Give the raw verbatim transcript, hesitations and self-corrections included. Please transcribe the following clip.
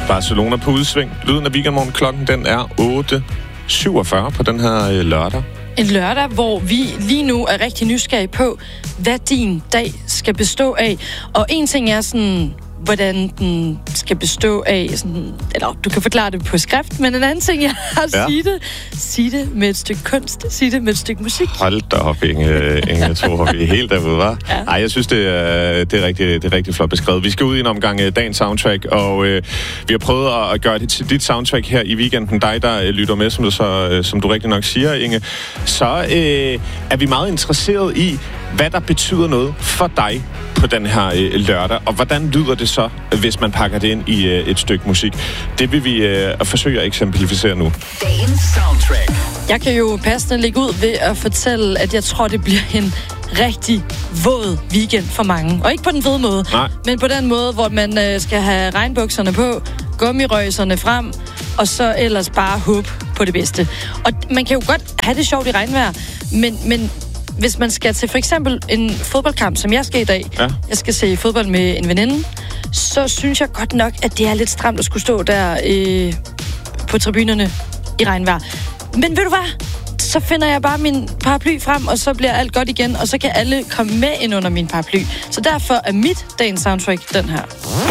Barcelona på udsving. Lyden af Weekendmorgen. Klokken den er otte syvogfyrre på den her øh, lørdag. En lørdag, hvor vi lige nu er rigtig nysgerrige på, hvad din dag skal bestå af. Og en ting er sådan, hvordan den skal bestå af, sådan, eller du kan forklare det på skrift, men en anden ting er at ja. sige det. Sige det med et stykke kunst, sige det med et stykke musik. Hold da op, Inge. Inge tror vi er helt derude, hva'? Ja. Ej, jeg synes, det er, det, er rigtig, det er rigtig flot beskrevet. Vi skal ud i en omgang uh, dagens soundtrack, og øh, vi har prøvet at gøre det til dit soundtrack her i weekenden. Dig, der øh, lytter med, som du, så, øh, som du rigtig nok siger, Inge. Så øh, er vi meget interesseret i, hvad der betyder noget for dig på den her øh, lørdag, og hvordan lyder det så, hvis man pakker det ind i øh, et stykke musik. Det vil vi øh, forsøge at eksemplificere nu. Dagens soundtrack. Jeg kan jo passende lægge ud ved at fortælle, at jeg tror, det bliver en rigtig våd weekend for mange. Og ikke på den fede måde, Nej. men på den måde, hvor man øh, skal have regnbukserne på, gummirøjserne frem, og så ellers bare håbe på det bedste. Og man kan jo godt have det sjovt i regnvejr, men, men hvis man skal til for eksempel en fodboldkamp, som jeg skal i dag, ja. jeg skal se fodbold med en veninde, så synes jeg godt nok, at det er lidt stramt at skulle stå der øh, på tribunerne i regnvejr. Men ved du hvad? Så finder jeg bare min paraply frem, og så bliver alt godt igen, og så kan alle komme med ind under min paraply. Så derfor er mit dagens soundtrack den her.